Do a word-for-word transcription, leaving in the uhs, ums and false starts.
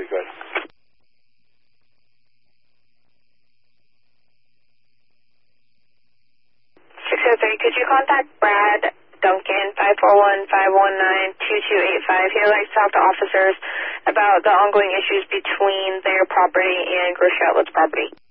good. six oh three, could you contact Brad Duncan, five four one, five one nine, two two eight five. He would like to talk to officers about the ongoing issues between their property and Grocery Outlet's property.